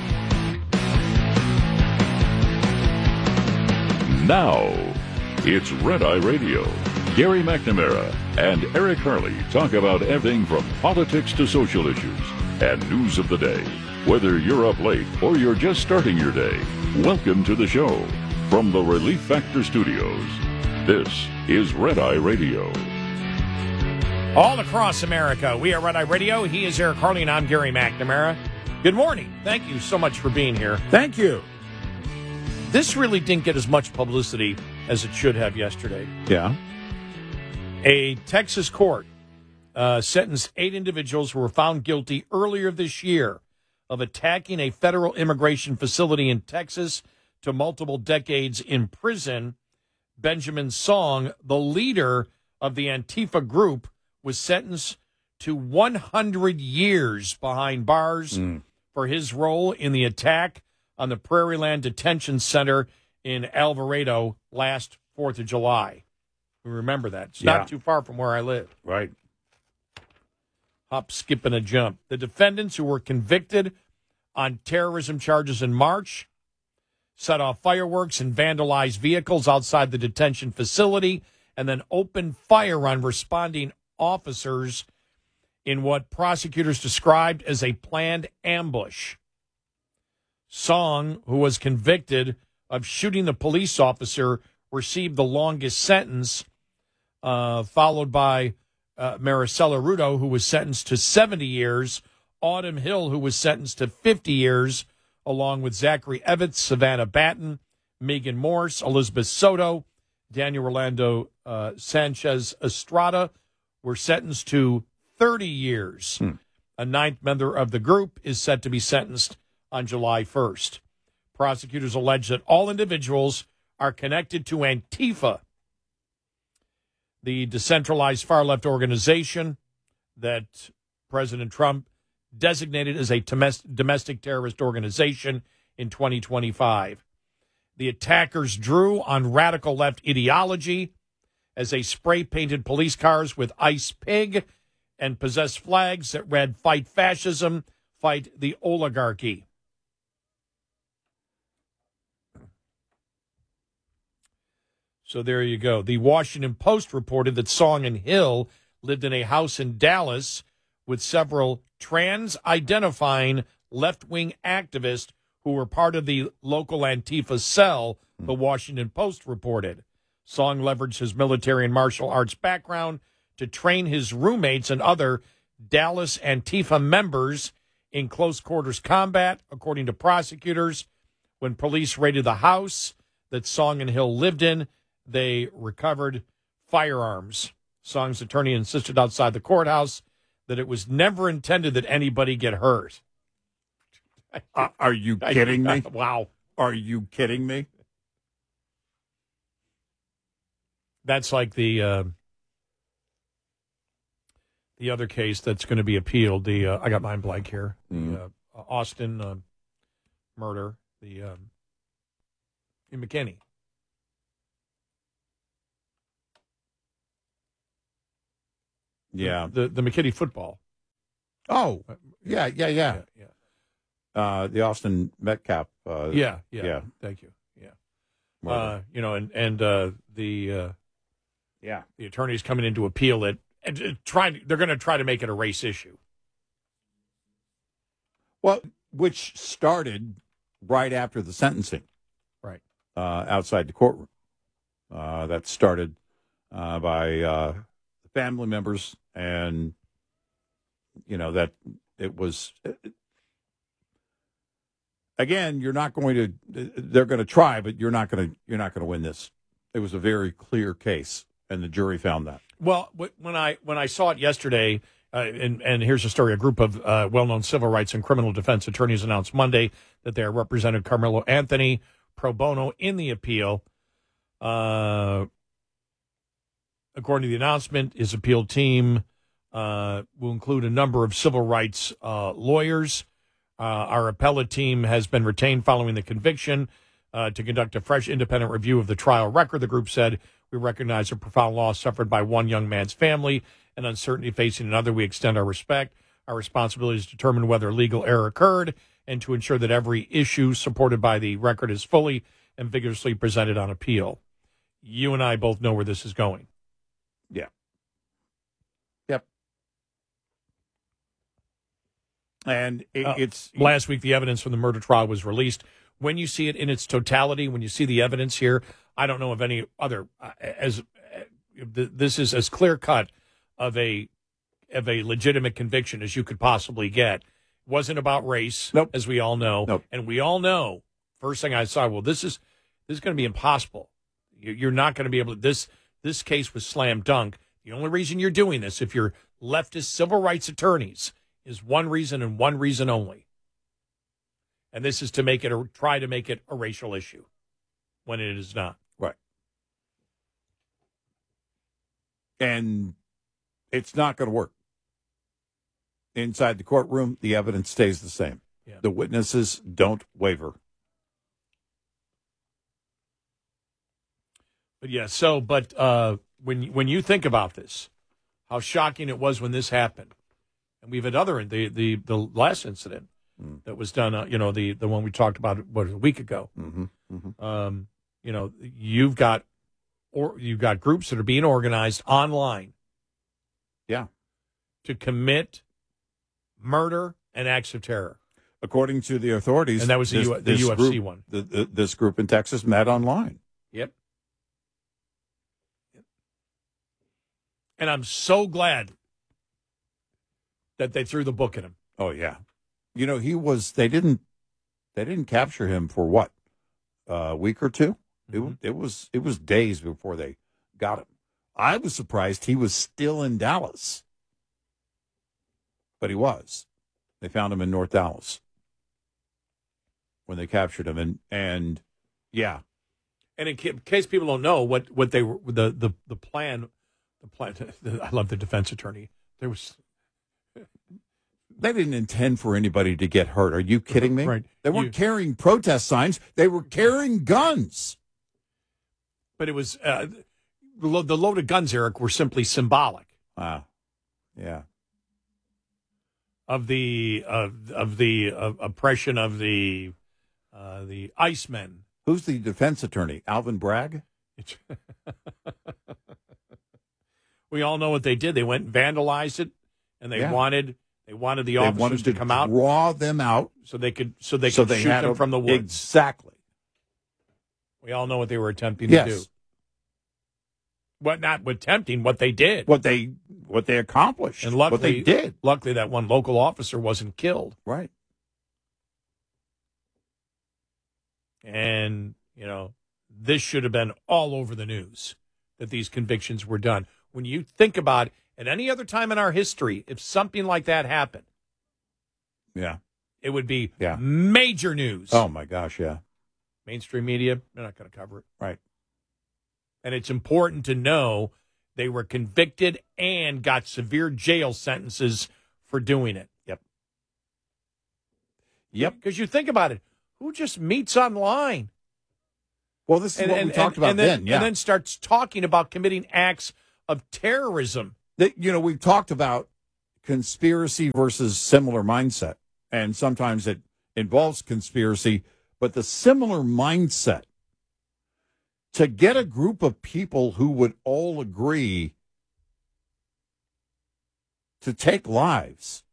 Now, it's Red Eye Radio. Gary McNamara and Eric Harley talk about everything from politics to social issues and news of the day. Whether you're up late or you're just starting your day, welcome to the show. From the Relief Factor Studios, this is Red Eye Radio. All across America, we are Red Eye Radio. He is Eric Harley, and I'm Gary McNamara. Good morning. Thank you so much for being here. Thank you. This really didn't get as much publicity as it should have yesterday. Yeah. A Texas court uh, sentenced eight individuals who were found guilty earlier this year of attacking a federal immigration facility in Texas to multiple decades in prison. Benjamin Song, the leader of the Antifa group, was sentenced to one hundred years behind bars mm. for his role in the attack on the Prairieland Detention Center in Alvarado last fourth of July. We remember that. It's yeah. not too far from where I live. Right. Hop, skip, and a jump. The defendants who were convicted on terrorism charges in March set off fireworks and vandalized vehicles outside the detention facility and then opened fire on responding officers in what prosecutors described as a planned ambush. Song, who was convicted of shooting the police officer, received the longest sentence, uh, followed by uh, Maricela Rudo, who was sentenced to seventy years, Autumn Hill, who was sentenced to fifty years, along with Zachary Evans, Savannah Batten, Megan Morse, Elizabeth Soto, Daniel Rolando uh, Sanchez Estrada, were sentenced to thirty years. Hmm. A ninth member of the group is set to be sentenced on July first. Prosecutors allege that all individuals are connected to Antifa, the decentralized far-left organization that President Trump designated as a domestic terrorist organization in twenty twenty-five. The attackers drew on radical left ideology as they spray-painted police cars with Ice Pig and possessed flags that read, "Fight fascism, fight the oligarchy." So there you go. The Washington Post reported that Song and Hill lived in a house in Dallas with several trans-identifying left-wing activists who were part of the local Antifa cell, the Washington Post reported. Song leveraged his military and martial arts background to train his roommates and other Dallas Antifa members in close-quarters combat, according to prosecutors. When police raided the house that Song and Hill lived in, they recovered firearms. Song's attorney insisted outside the courthouse that it was never intended that anybody get hurt. Uh, are you kidding me? Wow. Are you kidding me? That's like the uh, the other case that's going to be appealed. The uh, I got mine blank here. Mm. The uh, Austin uh, murder. The um, in McKinney. Yeah. The the McKinney football. Oh, yeah, yeah, yeah. Yeah. yeah. Uh, the Austin Metcalf. Uh, Yeah, yeah, yeah. Thank you. Yeah. Murder. Uh, you know, and and uh, the uh, yeah, the attorneys coming in to appeal it and uh, trying. They're going to try to make it a race issue. Well, which started right after the sentencing, right uh, outside the courtroom. Uh, that started uh, by uh, the family members, and you know that it was. Again, you're not going to. They're going to try, but you're not going to. You're not going to win this. It was a very clear case, and the jury found that. Well, wh- when I when I saw it yesterday, uh, and and here's a story: a group of uh, well-known civil rights and criminal defense attorneys announced Monday that they represented Carmelo Anthony pro bono in the appeal. Uh, according to the announcement, his appeal team uh, will include a number of civil rights uh, lawyers. Uh, our appellate team has been retained following the conviction uh, to conduct a fresh independent review of the trial record. The group said, we recognize a profound loss suffered by one young man's family and uncertainty facing another. We extend our respect. Our responsibility is to determine whether legal error occurred and to ensure that every issue supported by the record is fully and vigorously presented on appeal. You and I both know where this is going. Yeah. Yep. And it, Uh, it's last week, the evidence from the murder trial was released. When you see it in its totality, when you see the evidence here, I don't know of any other uh, as uh, th- this is as clear cut of a of a legitimate conviction as you could possibly get. It wasn't about race, nope. as we all know, nope. and we all know. First thing I saw, well, this is this is going to be impossible. You- You're not going to be able to. This this case was slam dunk. The only reason you're doing this, if you're leftist civil rights attorneys, is one reason and one reason only. And this is to make it, a, try to make it a racial issue when it is not. Right. And it's not going to work. Inside the courtroom, the evidence stays the same. Yeah. The witnesses don't waver. But yeah, so, but uh, when, when you think about this, how shocking it was when this happened. And we've had other, the, the, the last incident mm. that was done, uh, you know, the, the one we talked about, what, a week ago. Mm-hmm. Mm-hmm. Um, you know, you've got, or you've got groups that are being organized online. Yeah. To commit murder and acts of terror. According to the authorities. And that was the, this, U- the this U F C group, one. The, the, this group in Texas met online. Yep. yep. And I'm so glad that they threw the book at him. Oh yeah, you know he was. They didn't. They didn't capture him for what, uh, a week or two. Mm-hmm. It, it was. It was days before they got him. I was surprised he was still in Dallas, but he was. They found him in North Dallas when they captured him, and and yeah. And in case people don't know what, what they were, the the the plan, the plan. I love the defense attorney. There was. They didn't intend for anybody to get hurt. Are you kidding me? Right. They weren't You- carrying protest signs. They were carrying guns. But it was uh, the lo- the loaded guns, Eric, were simply symbolic. Wow. Yeah. Of the of of the uh, oppression of the uh, the Icemen. Who's the defense attorney? Alvin Bragg? We all know what they did. They went and vandalized it, and they Yeah. wanted they wanted the They officers wanted to, to come out, draw them out, so they could so they so could they shoot had them a- from the woods. Exactly. We all know what they were attempting Yes. to do. What not attempting, what they did. What they what they accomplished. And luckily, what they did. Luckily, that one local officer wasn't killed. Right. And, you know, this should have been all over the news that these convictions were done. when you think about at any other time in our history, if something like that happened, Yeah. it would be Yeah. major news. Oh, my gosh, yeah. Mainstream media, they're not going to cover it. Right. And it's important to know they were convicted and got severe jail sentences for doing it. Yep. Yep. Because you think about it, who just meets online? Well, this is what we talked about and then, then, yeah. And then starts talking about committing acts of terrorism. That, you know, we've talked about conspiracy versus similar mindset, and sometimes it involves conspiracy, but the similar mindset, to get a group of people who would all agree to take lives,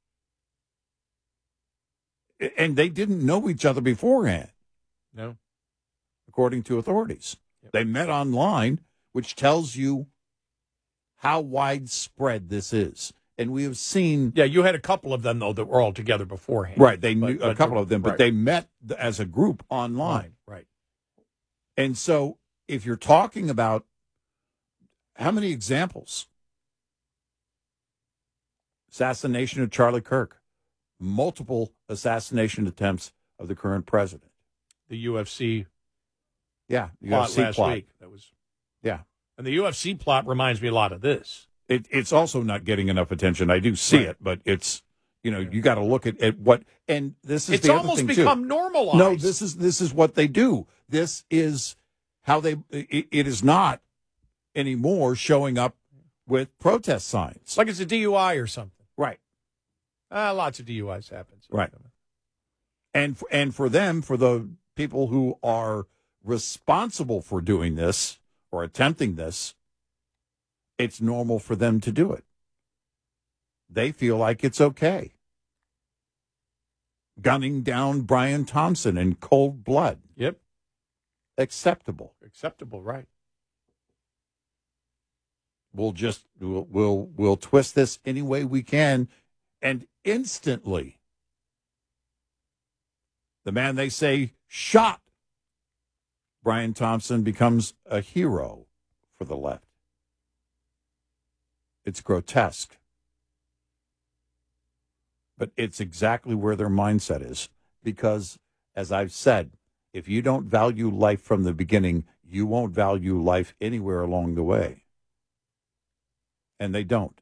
and they didn't know each other beforehand. No. According to authorities. Yep. They met online, which tells you how widespread this is. And we have seen... Yeah, you had a couple of them, though, that were all together beforehand. Right, they but, knew but, a couple of them, but right. they met as a group online. Right. And so if you're talking about how many examples? Assassination of Charlie Kirk. Multiple assassination attempts of the current president. The U F C Yeah, the plot U F C last plot. week. That was, Yeah. and the U F C plot reminds me a lot of this. It, it's also not getting enough attention. I do see Right. it, but it's, you know, you got to look at, at what, and this is It's the other almost thing, become too. normalized. No, this is this is what they do. This is how they. It, it is not anymore showing up with protest signs. Like it's a D U I or something. Right. Uh, lots of D U Is happen. So Right. And for, and for them, for the people who are responsible for doing this or attempting this, it's normal for them to do it. They feel like it's okay. Gunning down Brian Thompson in cold blood. Yep. Acceptable. Acceptable, right. We'll just we'll we'll, we'll twist this any way we can, and instantly the man they say shot Brian Thompson becomes a hero for the left. It's grotesque. But it's exactly where their mindset is. Because, as I've said, if you don't value life from the beginning, you won't value life anywhere along the way. And they don't.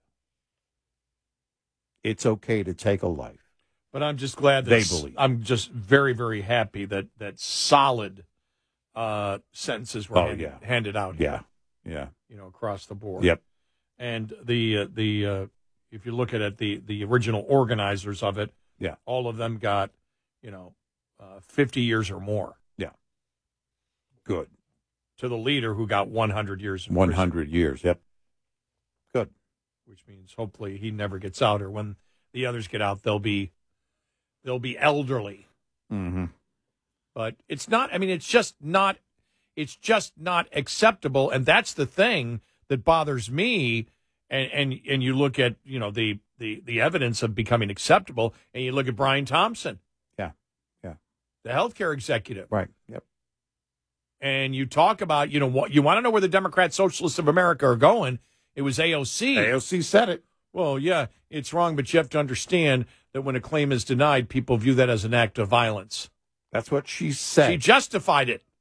It's okay to take a life. But I'm just glad that They s- believe. I'm just very, very happy that that solid uh, sentences were Oh, handed, yeah. handed out. Yeah, here, yeah. You know, across the board. Yep. And the uh, the uh, if you look at it, the the original organizers of it, Yeah. all of them got, you know, uh, fifty years or more. Yeah. Good. To the leader who got one hundred years. in one prison, hundred years. Yep. Good. which means hopefully he never gets out, or when the others get out, they'll be they'll be elderly. Mm-hmm. But it's not. I mean, it's just not. It's just not acceptable, and that's the thing that bothers me. And and and you look at you know the the the evidence of becoming acceptable, and you look at Brian Thompson, Yeah. Yeah. the healthcare executive, Right. Yep. and you talk about you know what you want to know where the Democrat Socialists of America are going. It was A O C. A O C said it. Well, yeah, it's wrong, but you have to understand that when a claim is denied, people view that as an act of violence. That's what she said. She justified it.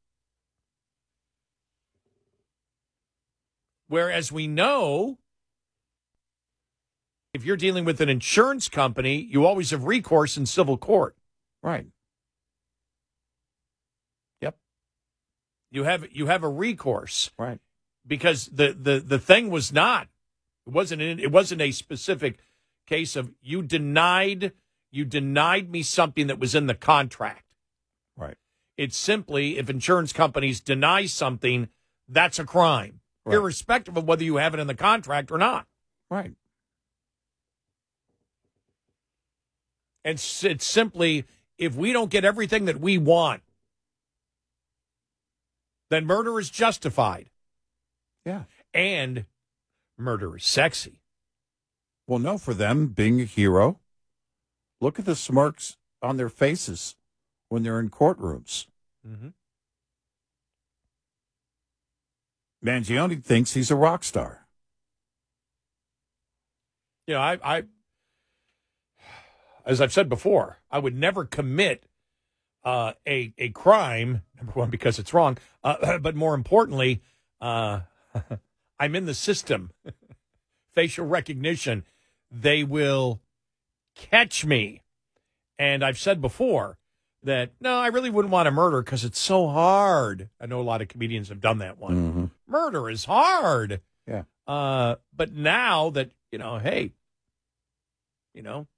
Whereas we know, if you're dealing with an insurance company, you always have recourse in civil court. Right. Yep. You have you have a recourse. Right. Because the, the, the thing was not, it wasn't in, it wasn't a specific case of you denied you denied me something that was in the contract. Right. It's simply if insurance companies deny something, that's a crime, Right. irrespective of whether you have it in the contract or not. Right. And s- it's simply if we don't get everything that we want, then murder is justified. Yeah. And murder is sexy. Well, no, for them being a hero, look at the smirks on their faces when they're in courtrooms. Mm-hmm. Mangione thinks he's a rock star. You know, I, I, as I've said before, I would never commit uh, a a crime. Number one, because it's wrong, uh, but more importantly, uh, I'm in the system. Facial recognition. They will catch me. And I've said before that, no, I really wouldn't want to murder because it's so hard. I know a lot of comedians have done that one. Mm-hmm. Murder is hard. Yeah. Uh, but now that, you know, hey, you know,